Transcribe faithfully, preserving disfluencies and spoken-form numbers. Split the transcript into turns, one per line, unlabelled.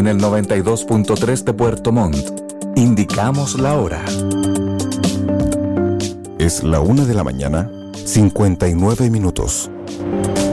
En el noventa y dos punto tres de Puerto Montt, indicamos la hora.
Es la una de la mañana, cincuenta y nueve minutos.